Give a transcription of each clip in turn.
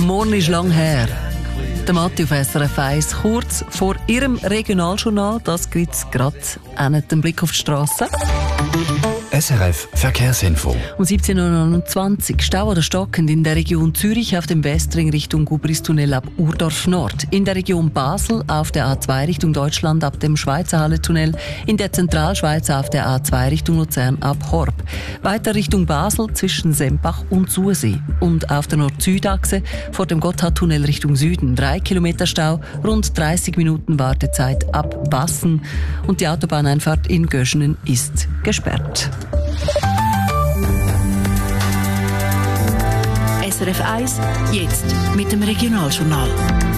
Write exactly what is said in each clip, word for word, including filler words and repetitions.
Morgen ist lang her. Der Matti auf S R F eins, kurz vor ihrem Regionaljournal, das gibt es gerade einen Blick auf die Straße. S R F Verkehrsinfo. Um siebzehn Uhr neunundzwanzig Stau oder stockend in der Region Zürich auf dem Westring Richtung Gubristunnel ab Urdorf Nord. In der Region Basel auf der A zwei Richtung Deutschland ab dem Schweizer Halle-Tunnel. In der Zentralschweiz auf der A zwei Richtung Luzern ab Horb. Weiter Richtung Basel zwischen Sempach und Sursee. Und auf der Nord-Süd-Achse vor dem Gotthardtunnel Richtung Süden. Drei Kilometer Stau, rund dreißig Minuten Wartezeit ab Wassen. Und die Autobahneinfahrt in Göschenen ist gesperrt. S R F eins, jetzt mit dem Regionaljournal.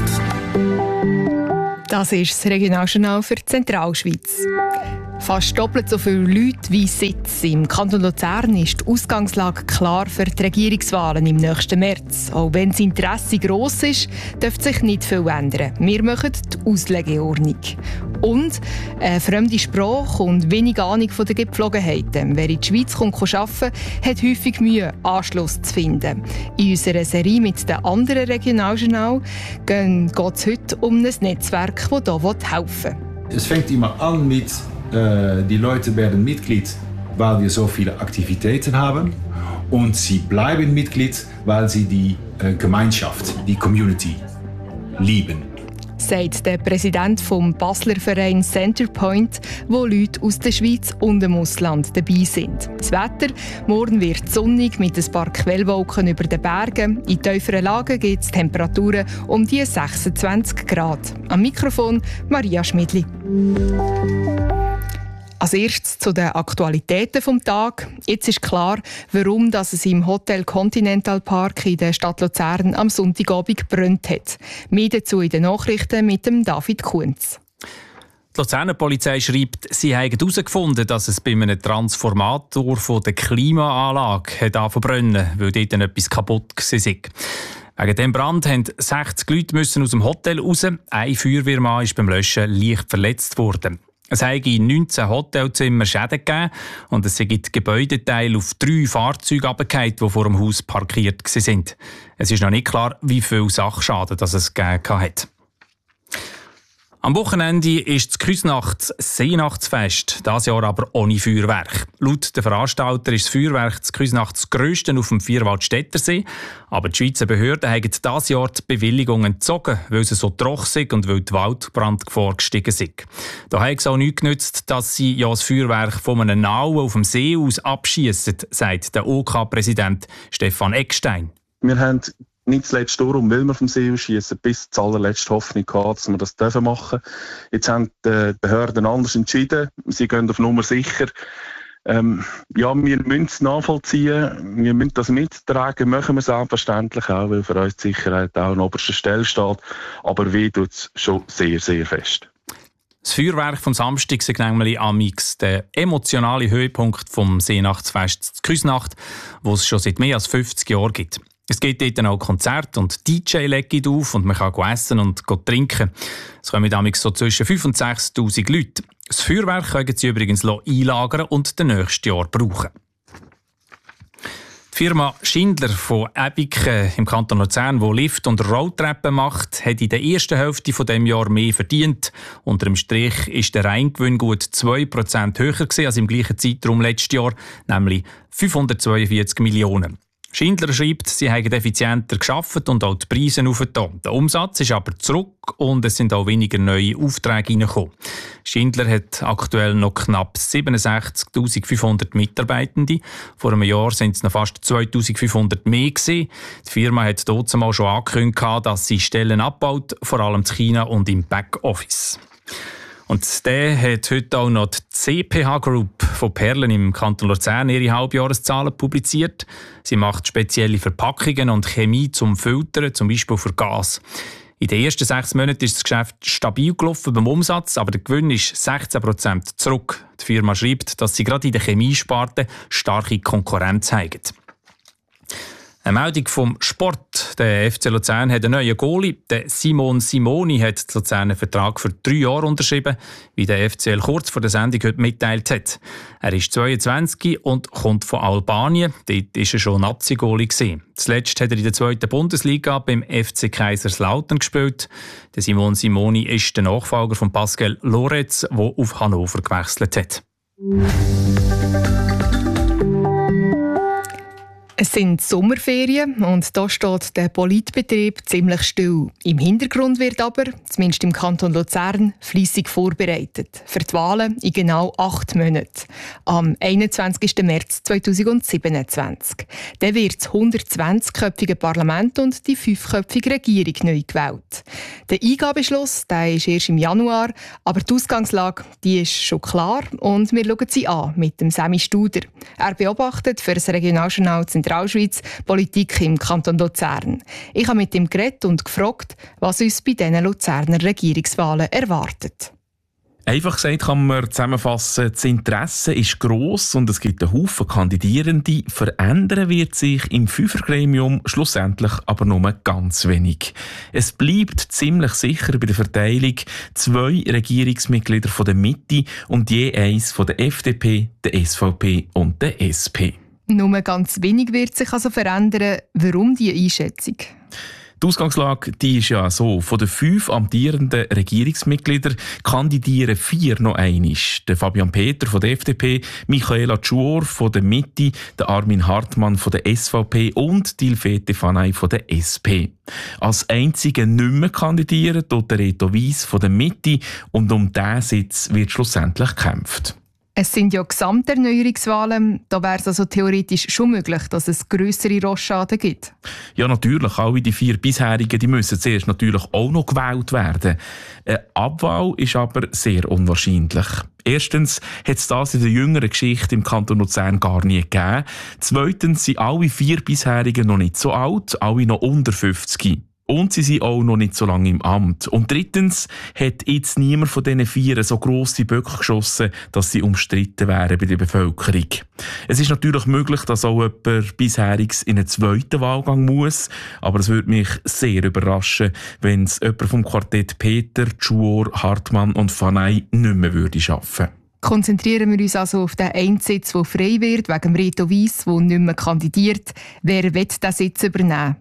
Das ist das Regionaljournal für die Zentralschweiz. Fast doppelt so viele Leute wie Sitz. Im Kanton Luzern ist die Ausgangslage klar für die Regierungswahlen im nächsten März. Auch wenn das Interesse gross ist, dürfte sich nicht viel ändern. Wir machen die Auslegeordnung. Und eine fremde Sprache und wenig Ahnung von den Gepflogenheiten. Wer in die Schweiz kommt, arbeiten kann, hat häufig Mühe, Anschluss zu finden. In unserer Serie mit den anderen Regionaljournalen geht es heute um ein Netzwerk, das hier helfen will. Es fängt immer an mit, äh, die Leute werden Mitglied, weil wir so viele Aktivitäten haben. Und sie bleiben Mitglied, weil sie die äh, Gemeinschaft, die Community lieben. Sagt der Präsident vom Basler Verein Centerpoint, wo Leute aus der Schweiz und dem Ausland dabei sind. Das Wetter: morgen wird sonnig mit ein paar Quellwolken über den Bergen. In tieferen Lagen gibt es Temperaturen um die sechsundzwanzig Grad. Am Mikrofon Maria Schmidli. Als erstes zu den Aktualitäten des Tages. Jetzt ist klar, warum dass es im Hotel Continental Park in der Stadt Luzern am Sonntagabend gebrannt hat. Mehr dazu in den Nachrichten mit dem David Kunz. Die Luzerner Polizei schreibt, sie haben herausgefunden, dass es bei einem Transformator von der Klimaanlage hat angefangen zu brennen, weil dort etwas kaputt war. Wegen diesem Brand mussten sechzig Leute aus dem Hotel raus. Ein Feuerwehrmann ist beim Löschen leicht verletzt worden. Es habe neunzehn Hotelzimmer Schäden gegeben und es sind Gebäudeteile auf drei Fahrzeuge runtergefallen, die vor dem Haus parkiert waren. Es ist noch nicht klar, wie viel Sachschaden es gegeben hat. Am Wochenende ist das Küsnachts-Seenachtsfest, dieses Jahr aber ohne Feuerwerk. Laut den Veranstalter ist das Feuerwerk des Küsnachts das grösste auf dem Vierwaldstättersee. Aber die Schweizer Behörden haben dieses Jahr die Bewilligung entzogen, weil es so trocken ist und weil die Waldbrandgefahr gestiegen ist. Da hat es auch nichts genützt, dass sie ja das Feuerwerk von einem Nauen auf dem See aus abschiessen, sagt der O K-Präsident Stefan Eckstein. Wir haben nicht zuletzt darum, weil wir vom See ausschiessen, bis zur allerletzten Hoffnung gehabt, dass wir das dürfen machen. Jetzt haben die Behörden anders entschieden. Sie gehen auf Nummer sicher. Ähm, ja, wir müssen es nachvollziehen. Wir müssen das mittragen. Machen wir selbstverständlich auch, weil für uns die Sicherheit auch an oberster Stelle steht. Aber weh tut es schon sehr, sehr fest. Das Feuerwerk vom Samstag ist nämlich amix der emotionale Höhepunkt vom Seenachtsfest Küsnacht, wo es schon seit mehr als fünfzig Jahren gibt. Es gibt dort auch Konzerte und D J-Legit auf und man kann essen und trinken. Es kommen damit so zwischen fünftausend und sechstausend Leute. Das Feuerwerk können sie übrigens einlagern und den nächsten Jahr brauchen. Die Firma Schindler von Ebiken im Kanton Luzern, die Lift- und Rolltreppen macht, hat in der ersten Hälfte dieses Jahres mehr verdient. Unter dem Strich ist der Reingewinn gut zwei Prozent höher als im gleichen Zeitraum letztes Jahr, nämlich fünfhundertzweiundvierzig Millionen. Schindler schreibt, sie haben effizienter gearbeitet und auch die Preise aufgetan. Der Umsatz ist aber zurück und es sind auch weniger neue Aufträge reingekommen. Schindler hat aktuell noch knapp siebenundsechzigtausendfünfhundert Mitarbeitende. Vor einem Jahr sind es noch fast zweitausendfünfhundert mehr gewesen. Die Firma hat dort mal schon angekündigt, dass sie Stellen abbaut, vor allem in China und im Backoffice. Und der hat heute auch noch die C P H Group von Perlen im Kanton Luzern ihre Halbjahreszahlen publiziert. Sie macht spezielle Verpackungen und Chemie zum Filtern, zum Beispiel für Gas. In den ersten sechs Monaten ist das Geschäft stabil gelaufen beim Umsatz, aber der Gewinn ist sechzehn Prozent zurück. Die Firma schreibt, dass sie gerade in der Chemiesparte starke Konkurrenz haben. Eine Meldung vom Sport. Der F C Luzern hat einen neuen Goalie. Der Simon Simoni hat Luzern einen Vertrag für drei Jahre unterschrieben, wie der F C L kurz vor der Sendung heute mitteilt hat. Er ist zweiundzwanzig und kommt von Albanien. Dort war er schon Nazi-Goalie. Zuletzt hat er in der zweiten Bundesliga beim F C Kaiserslautern gespielt. Der Simon Simoni ist der Nachfolger von Pascal Loretz, der auf Hannover gewechselt hat. Es sind Sommerferien und da steht der Politbetrieb ziemlich still. Im Hintergrund wird aber, zumindest im Kanton Luzern, fleissig vorbereitet. Für die Wahlen in genau acht Monaten. Am einundzwanzigsten März zweitausendsiebenundzwanzig. Dann wird das hundertzwanzigköpfige Parlament und die fünfköpfige Regierung neu gewählt. Der Eingabeschluss der ist erst im Januar, aber die Ausgangslage die ist schon klar und wir schauen sie an mit dem Sami Studer. Er beobachtet für das Regionaljournal Zentralschweiz Politik im Kanton Luzern. Ich habe mit ihm geredet und gefragt, was uns bei diesen Luzerner Regierungswahlen erwartet. Einfach gesagt kann man zusammenfassen, das Interesse ist gross und es gibt einen Haufen Kandidierende. Verändern wird sich im Fünfergremium schlussendlich aber nur ganz wenig. Es bleibt ziemlich sicher bei der Verteilung zwei Regierungsmitglieder von der Mitte und je eins von der F D P, der S V P und der S P. Nur ganz wenig wird sich also verändern. Warum diese Einschätzung? Die Ausgangslage die ist ja so. Von den fünf amtierenden Regierungsmitgliedern kandidieren vier noch einmal. Der Fabian Peter von der F D P, Michaela Tschur von der Mitte, der Armin Hartmann von der S V P und Dilfete Fanay von der S P. Als einziger nicht mehr kandidieren tut der Reto Weiss von der Mitte und um diesen Sitz wird schlussendlich gekämpft. Es sind ja Gesamterneuerungswahlen. Da wäre es also theoretisch schon möglich, dass es grössere Rochaden gibt. Ja, natürlich. Alle die vier bisherigen die müssen zuerst natürlich auch noch gewählt werden. Eine Abwahl ist aber sehr unwahrscheinlich. Erstens hat es das in der jüngeren Geschichte im Kanton Luzern gar nie gegeben. Zweitens sind alle vier bisherigen noch nicht so alt, alle noch unter fünfzig. Und sie sind auch noch nicht so lange im Amt. Und drittens hat jetzt niemand von diesen vier so grosse Böcke geschossen, dass sie umstritten wären bei der Bevölkerung. Es ist natürlich möglich, dass auch jemand bisheriges in einen zweiten Wahlgang muss. Aber es würde mich sehr überraschen, wenn es jemand vom Quartett Peter, Tschur, Hartmann und Fanay nicht mehr würde schaffen. Konzentrieren wir uns also auf den einen Sitz, der frei wird, wegen Reto Weiss, der nicht mehr kandidiert. Wer will diesen Sitz übernehmen?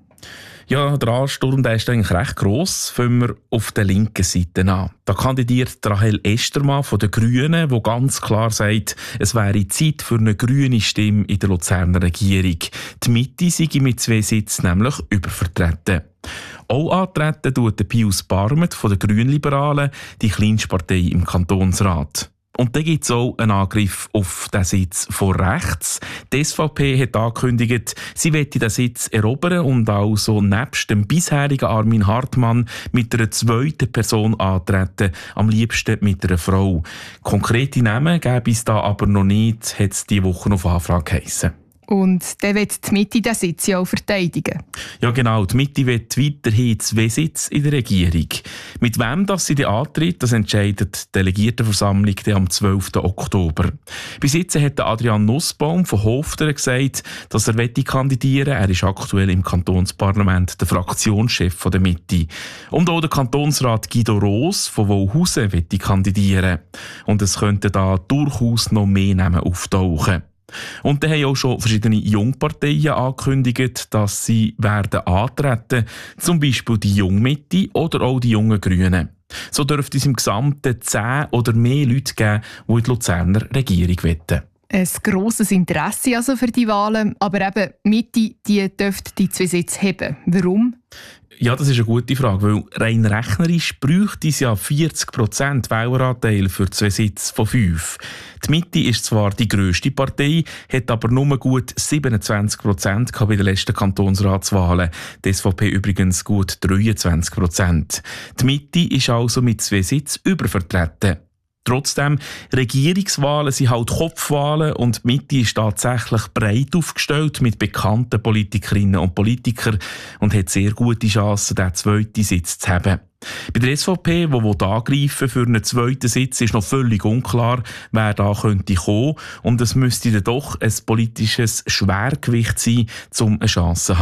Ja, der Ansturm der ist eigentlich recht gross. Fangen wir auf der linken Seite an. Da kandidiert Rahel Estermann von den Grünen, die ganz klar sagt, es wäre Zeit für eine grüne Stimme in der Luzerner Regierung. Die Mitte sei mit zwei Sitzen nämlich übervertreten. Auch antreten tut Pius Barmet von den Grünliberalen, die kleinste Partei im Kantonsrat. Und dann gibt es auch einen Angriff auf den Sitz von rechts. Die S V P hat angekündigt, sie möchte den Sitz erobern und also nebst dem bisherigen Armin Hartmann mit einer zweiten Person antreten, am liebsten mit einer Frau. Konkrete Namen gäbe es da aber noch nicht, hat es diese Woche auf Anfrage geheissen. Und der wird die Mitte den Sitz ja auch verteidigen. Ja genau, die Mitte wird weiterhin zwei Sitze in der Regierung. Mit wem das sie antritt, das entscheidet die Delegiertenversammlung am zwölften Oktober. Bis jetzt hat Adrian Nussbaum von Hofter gesagt, dass er kandidieren will. Er ist aktuell im Kantonsparlament der Fraktionschef der Mitte. Und auch der Kantonsrat Guido Roos von Wolhausen will kandidieren. Und es könnten da durchaus noch mehr Namen auftauchen. Und dann haben auch schon verschiedene Jungparteien angekündigt, dass sie werden antreten, zum Beispiel die Jungmitte oder auch die jungen Grünen. So dürfte es im Gesamten zehn oder mehr Leute geben, die in die Luzerner Regierung wollen. Ein grosses Interesse also für die Wahlen, aber eben Mitte, die dürfte die zwei Sitze haben. Warum? Ja, das ist eine gute Frage, weil rein rechnerisch bräuchte es ja vierzig Prozent Wähleranteil für zwei Sitze von fünf. Die Mitte ist zwar die grösste Partei, hat aber nur gut siebenundzwanzig Prozent bei den letzten Kantonsratswahlen. Die S V P übrigens gut dreiundzwanzig Prozent. Die Mitte ist also mit zwei Sitzen übervertreten. Trotzdem, Regierungswahlen sind halt Kopfwahlen und die Mitte ist tatsächlich breit aufgestellt mit bekannten Politikerinnen und Politikern und hat sehr gute Chancen, den zweiten Sitz zu haben. Bei der S V P, die angreifen für einen zweiten Sitz, ist noch völlig unklar, wer da könnte kommen. Und es müsste dann doch ein politisches Schwergewicht sein, um eine Chance zu haben.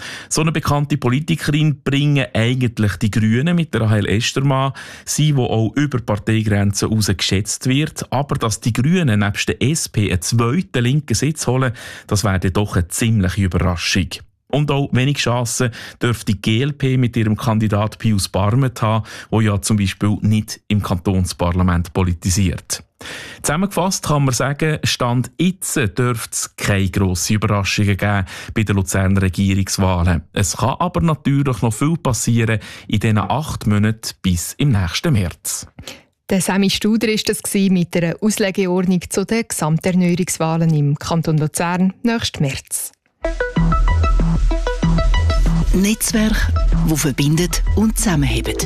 So eine bekannte Politikerin bringen eigentlich die Grünen mit der Rahel Estermann, sie, die auch über Parteigrenzen hinaus geschätzt wird. Aber dass die Grünen nebst der S P einen zweiten linken Sitz holen, das wäre doch eine ziemliche Überraschung. Und auch wenig Chancen dürfte die G L P mit ihrem Kandidat Pius Barmet haben, der ja zum Beispiel nicht im Kantonsparlament politisiert. Zusammengefasst kann man sagen, Stand jetzt dürfte es keine grossen Überraschungen geben bei den Luzerner Regierungswahlen. Es kann aber natürlich noch viel passieren in diesen acht Monaten bis im nächsten März. Der Sammy Studer war das mit einer Auslegeordnung zu den Gesamterneuerungswahlen im Kanton Luzern nächsten März. Netzwerk, das verbindet und zusammenhält.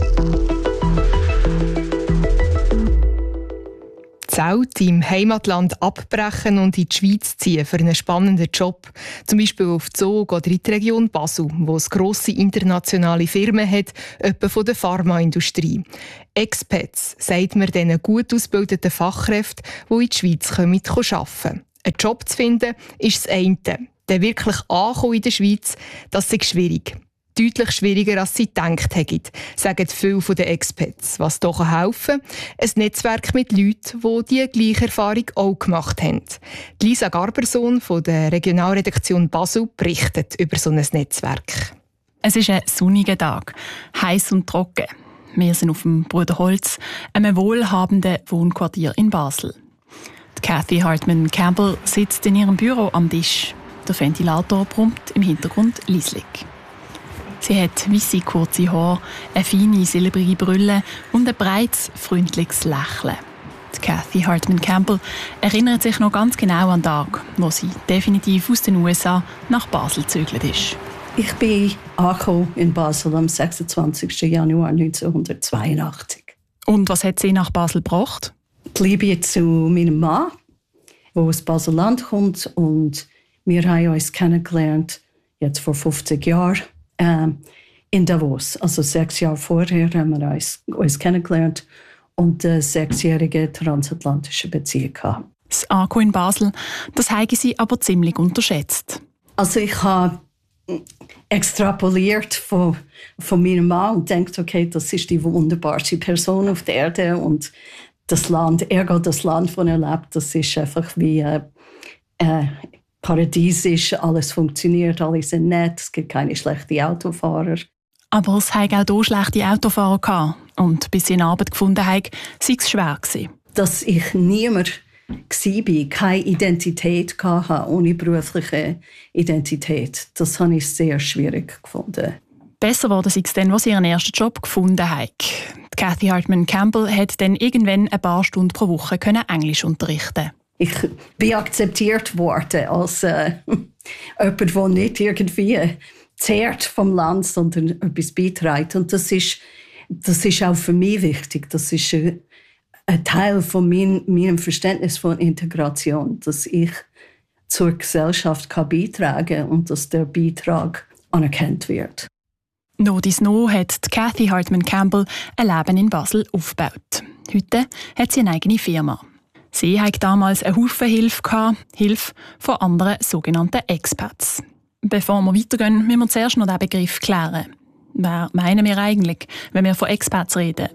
Zelt im Heimatland abbrechen und in die Schweiz ziehen für einen spannenden Job. Zum Beispiel auf Zug oder in die Region Basel, wo es grosse internationale Firmen hat, etwa von der Pharmaindustrie. Expats sagt man diesen gut ausgebildeten Fachkräften, die in die Schweiz arbeiten können. Einen Job zu finden, ist das eine. Der wirklich ankommen in der Schweiz, das ist schwierig. Deutlich schwieriger, als sie gedacht hätten, sagen viele von den Expats. Was doch helfen kann, ein Netzwerk mit Leuten, die die gleiche Erfahrung auch gemacht haben. Lisa Garbersohn von der Regionalredaktion Basel berichtet über so ein Netzwerk. Es ist ein sonniger Tag, heiß und trocken. Wir sind auf dem Bruderholz, einem wohlhabenden Wohnquartier in Basel. Cathy Hartman Campbell sitzt in ihrem Büro am Tisch. Der Ventilator brummt im Hintergrund leislich. Sie hat weisse, kurze Haare, eine feine, silbrige Brille und ein breites, freundliches Lächeln. Cathy Hartman Campbell erinnert sich noch ganz genau an den Tag, wo sie definitiv aus den U S A nach Basel gezögert ist. Ich bin angekommen in Basel am sechsundzwanzigsten Januar neunzehnhundertzweiundachtzig. Und was hat sie nach Basel gebracht? Die Liebe zu meinem Mann, der aus Basel-Land kommt, und wir haben uns kennengelernt, jetzt vor fünfzig Jahren, äh, in Davos. Also sechs Jahre vorher haben wir uns, uns kennengelernt und eine sechsjährige transatlantische Beziehung gehabt. Das Ankommen in Basel, das haben sie aber ziemlich unterschätzt. Also ich habe extrapoliert von, von meinem Mann und denkt, okay, das ist die wunderbarste Person auf der Erde und das Land, er geht das Land, das er lebt, das ist einfach wie äh, äh, paradiesisch, alles funktioniert, alle sind nett, es gibt keine schlechten Autofahrer. Aber es hatten auch hier schlechte Autofahrer gehabt. Und bis sie eine Arbeit gefunden haben, sei es schwer gewesen. Dass ich niemand war, keine Identität hatte, ohne berufliche Identität, das habe ich sehr schwierig gefunden. Besser wurde es dann, als sie ihren ersten Job gefunden haben. Cathy Hartman Campbell hat dann irgendwann ein paar Stunden pro Woche Englisch unterrichten. Ich bin akzeptiert worden als äh, jemand, der nicht irgendwie zehrt vom Land, sondern etwas beiträgt. Und das ist, das ist auch für mich wichtig. Das ist ein, ein Teil von mein, meinem Verständnis von Integration, dass ich zur Gesellschaft kann beitragen kann und dass der Beitrag anerkannt wird. No dies no hat Cathy Hartman Campbell ein Leben in Basel aufgebaut. Heute hat sie eine eigene Firma. Sie hatte damals einen Haufen Hilfe gehabt, Hilfe von anderen sogenannten Expats. Bevor wir weitergehen, müssen wir zuerst noch den Begriff klären. Wer meinen wir eigentlich, wenn wir von Expats reden?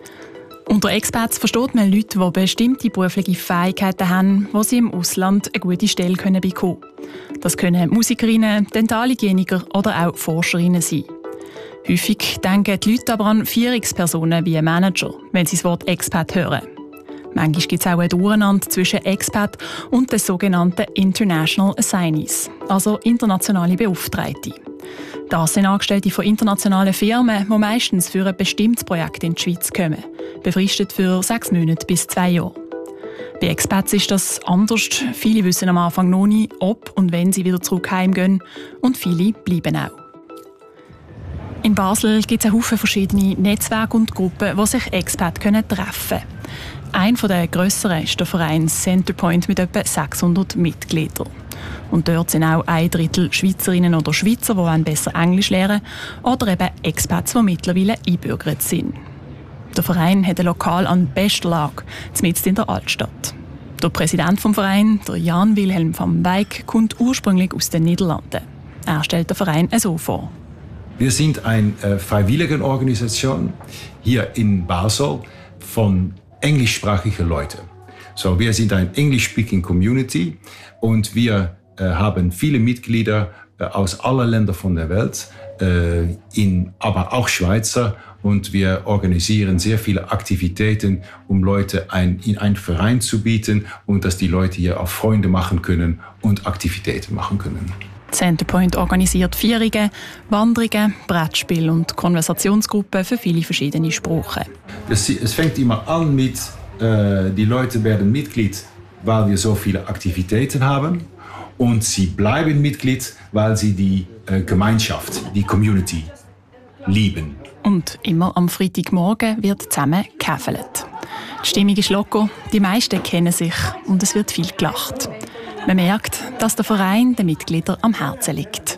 Unter Expats versteht man Leute, die bestimmte berufliche Fähigkeiten haben, die sie im Ausland eine gute Stelle bekommen können. Das können Musikerinnen, Dentalhygieniker oder auch Forscherinnen sein. Häufig denken die Leute aber an Führungspersonen wie Manager, wenn sie das Wort Expat hören. Manchmal gibt es auch ein Durcheinander zwischen Expat und den sogenannten International Assignees, also internationale Beauftragte. Das sind Angestellte von internationalen Firmen, die meistens für ein bestimmtes Projekt in die Schweiz kommen, befristet für sechs Monate bis zwei Jahre. Bei Expats ist das anders. Viele wissen am Anfang noch nicht, ob und wenn sie wieder zurück heimgehen, und viele bleiben auch. In Basel gibt es einen Haufen verschiedene Netzwerke und Gruppen, wo sich Expats treffen können. Ein der grösseren ist der Verein Centerpoint mit etwa sechshundert Mitgliedern. Und dort sind auch ein Drittel Schweizerinnen oder Schweizer, die besser Englisch lernen wollen, oder eben Expats, die mittlerweile eingebürgert sind. Der Verein hat ein Lokal an bester Lage, mitten in der Altstadt. Der Präsident des Vereins, der Jan Wilhelm van Wijk, kommt ursprünglich aus den Niederlanden. Er stellt den Verein so vor. Wir sind eine äh, freiwillige Organisation hier in Basel von englischsprachigen Leuten. So, wir sind eine English-speaking Community und wir äh, haben viele Mitglieder äh, aus allen Ländern von der Welt, äh, in, aber auch Schweizer. Und wir organisieren sehr viele Aktivitäten, um Leute ein, in einen Verein zu bieten und dass die Leute hier auch Freunde machen können und Aktivitäten machen können. Centerpoint organisiert Feierungen, Wanderungen, Brettspiele und Konversationsgruppen für viele verschiedene Sprachen. Es, es fängt immer an mit, äh, die Leute werden Mitglied, weil wir so viele Aktivitäten haben. Und sie bleiben Mitglied, weil sie die äh, Gemeinschaft, die Community lieben. Und immer am Freitagmorgen wird zusammen gekäfelt. Die Stimmung ist locker, die meisten kennen sich und es wird viel gelacht. Man merkt, dass der Verein den Mitgliedern am Herzen liegt.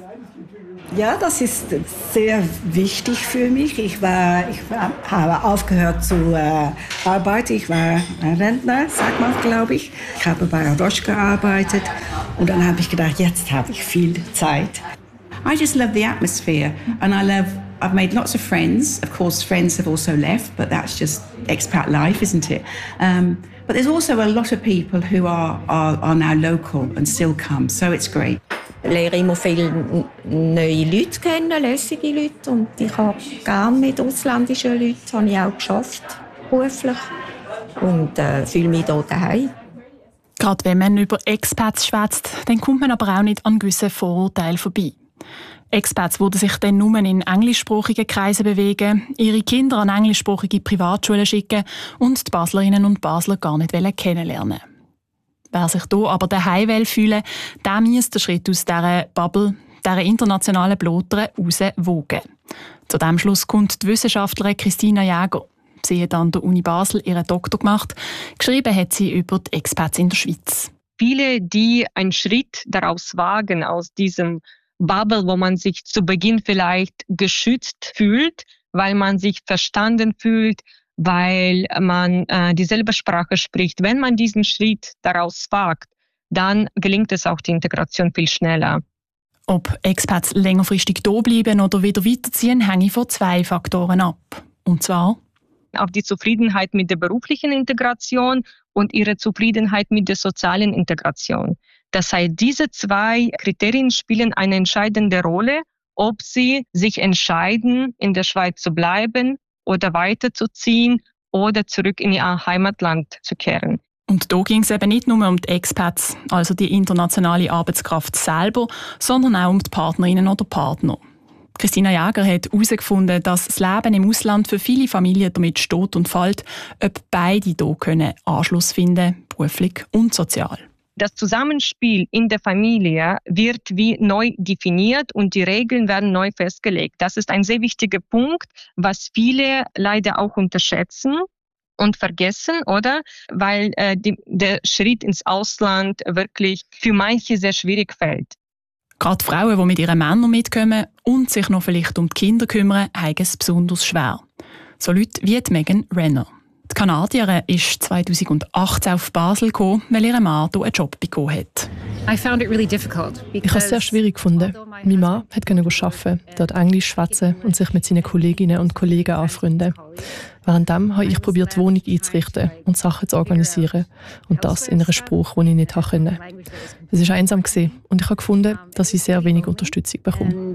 Ja, das ist sehr wichtig für mich. Ich, war, ich war, habe aufgehört zu äh, arbeiten. Ich war ein Rentner, sagt man, glaube ich. Ich habe bei Roche gearbeitet und dann habe ich gedacht, jetzt habe ich viel Zeit. I just love the atmosphere and I love I've made lots of friends. Of course, friends have also left, but that's just expat life, isn't it? Um, but there's also a lot of people who are, are, are now local and still come, so it's great. Ich lerne immer viele neue Leute kennen, lässige Leute. Und ich habe gerne mit ausländischen Leuten, das habe ich auch geschafft, beruflich. Und äh, fühle mich hier daheim. Gerade wenn man über Expats schwätzt, dann kommt man aber auch nicht an gewissen Vorurteilen vorbei. Expats würden sich dann nur in englischsprachigen Kreisen bewegen, ihre Kinder an englischsprachige Privatschulen schicken und die Baslerinnen und Basler gar nicht kennenlernen. Wer sich hier aber daheim fühlen will, der muss den Schritt aus dieser Bubble, dieser internationalen Blotere, rauswagen. Zu diesem Schluss kommt die Wissenschaftlerin Christina Jäger. Sie hat an der Uni Basel ihren Doktor gemacht. Geschrieben hat sie über die Expats in der Schweiz. Viele, die einen Schritt daraus wagen, aus diesem Bubble, wo man sich zu Beginn vielleicht geschützt fühlt, weil man sich verstanden fühlt, weil man äh, dieselbe Sprache spricht. Wenn man diesen Schritt daraus wagt, dann gelingt es auch die Integration viel schneller. Ob Expats längerfristig da bleiben oder wieder weiterziehen, hängt von zwei Faktoren ab. Und zwar auf die Zufriedenheit mit der beruflichen Integration und ihre Zufriedenheit mit der sozialen Integration. Das heißt, diese zwei Kriterien spielen eine entscheidende Rolle, ob sie sich entscheiden, in der Schweiz zu bleiben oder weiterzuziehen oder zurück in ihr Heimatland zu kehren. Und da ging es eben nicht nur um die Expats, also die internationale Arbeitskraft selber, sondern auch um die Partnerinnen oder Partner. Christina Jäger hat herausgefunden, dass das Leben im Ausland für viele Familien damit steht und fällt, ob beide hier können Anschluss finden, beruflich und sozial. Das Zusammenspiel in der Familie wird wie neu definiert und die Regeln werden neu festgelegt. Das ist ein sehr wichtiger Punkt, was viele leider auch unterschätzen und vergessen, oder? Weil äh, die, der Schritt ins Ausland wirklich für manche sehr schwierig fällt. Gerade Frauen, die mit ihren Männern mitkommen und sich noch vielleicht um die Kinder kümmern, haben es besonders schwer. So Leute wie Megan Renner. Die Kanadierin ist zweitausendachtzehn auf Basel gekommen, weil ihr Mann hier einen Job bekommen hat. Ich habe es sehr schwierig gefunden. Mein Mann konnte arbeiten, dort Englisch schwätzen und sich mit seinen Kolleginnen und Kollegen anfreunden. Währenddem habe ich probiert, die Wohnung einzurichten und Sachen zu organisieren. Und das in einer Sprache, die ich nicht konnte. Es war einsam und ich habe gefunden, dass ich sehr wenig Unterstützung bekomme.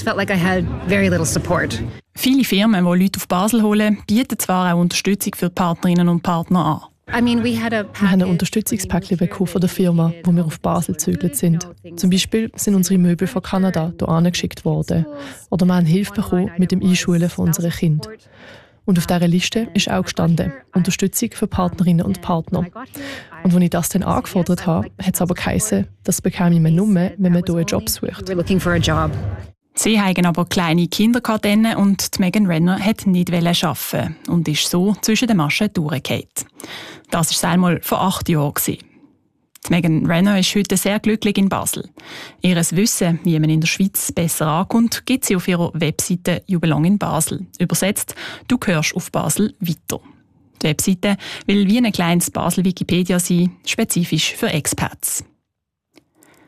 Viele Firmen, die Leute auf Basel holen, bieten zwar auch Unterstützung für die Partnerinnen und Partner an. I mean, we had a wir haben ein Unterstützungspäckchen bekommen von der Firma, wo wir auf Basel gezögert sind. Zum Beispiel sind unsere Möbel von Kanada hierher geschickt worden. Oder wir haben Hilfe bekommen mit dem Einschulen von unseren Kindern. Und auf dieser Liste ist auch gestanden, Unterstützung für Partnerinnen und Partner. Und als ich das dann angefordert habe, hat es aber geheißen, das bekäme man nur, wenn man hier einen Job sucht. Sie hatten aber kleine Kinder und Megan Renner wollte nicht arbeiten und ist so zwischen den Maschen durchgefallen. Das war einmal vor acht Jahren. Die Megan Renner ist heute sehr glücklich in Basel. Ihr Wissen, wie man in der Schweiz besser ankommt, gibt sie auf ihrer Webseite «You belong in Basel». Übersetzt, du gehörst auf Basel weiter. Die Webseite will wie ein kleines Basel-Wikipedia sein, spezifisch für Expats.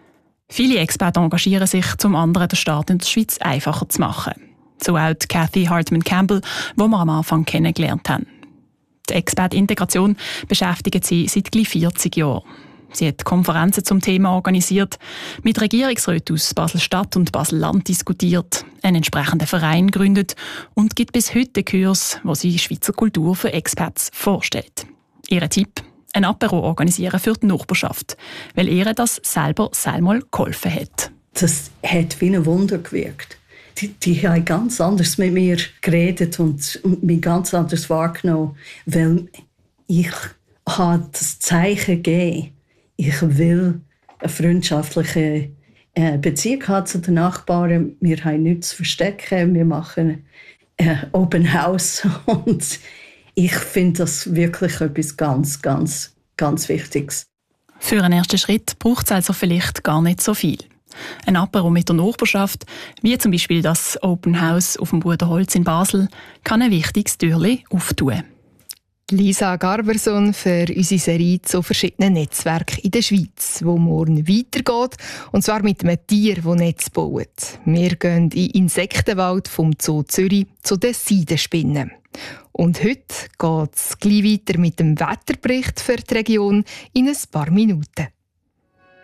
Viele Experten engagieren sich, um anderen den Start in der Schweiz einfacher zu machen. So auch die Cathy Hartman Campbell, die wir am Anfang kennengelernt haben. Die Expert-Integration beschäftigt sie seit gleich vierzig Jahren. Sie hat Konferenzen zum Thema organisiert, mit Regierungsräten aus Basel-Stadt und Basel-Land diskutiert, einen entsprechenden Verein gegründet und gibt bis heute Kurs, wo sie Schweizer Kultur für Expats vorstellt. Ihr Tipp? Ein Apero organisieren für die Nachbarschaft, weil ihr das selber selber geholfen hat. Das hat wie ein Wunder gewirkt. Die, die haben ganz anders mit mir geredet und mich ganz anders wahrgenommen, weil ich habe das Zeichen gegeben, ich will eine freundschaftliche Beziehung haben zu den Nachbarn. Wir haben nichts zu verstecken, wir machen ein Open House und ich finde das wirklich etwas ganz, ganz, ganz Wichtiges. Für einen ersten Schritt braucht es also vielleicht gar nicht so viel. Ein Apero mit der Nachbarschaft, wie zum Beispiel das Open House auf dem Bruderholz in Basel, kann ein wichtiges Türchen auftun. Lisa Garberson für unsere Serie zu verschiedenen Netzwerken in der Schweiz, wo morgen weitergeht, und zwar mit einem Tier, das Netz baut. Wir gehen in den Insektenwald vom Zoo Zürich zu den Seidenspinnen. Und heute geht es gleich weiter mit dem Wetterbericht für die Region in ein paar Minuten.